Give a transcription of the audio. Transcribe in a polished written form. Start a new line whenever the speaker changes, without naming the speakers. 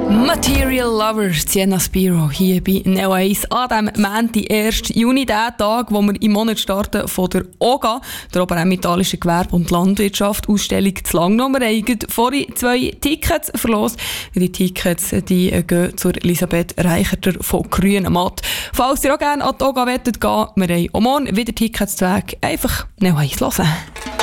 Material Lover, Sienna Spiro, hier bei Neo 1 an diesem Montag, 1. Juni, der Tag, wo wir im Monat starten von der OGA, der Oberämmentalischen Gewerbe- und Landwirtschaft, Ausstellung zu Langnau. Wir haben vorhin 2 Tickets verlost. Die Tickets gehen zur Elisabeth Reicherter von Grünen Matt. Falls ihr auch gerne an die OGA gehen wollt, wir haben auch morgen wieder Tickets zu Weg. Einfach Neo 1 hören.